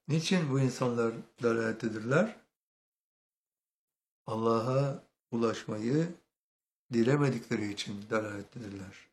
Niçin bu insanlar dalalettedirler? Allah'a ulaşmayı dilemedikleri için dalalettedirler.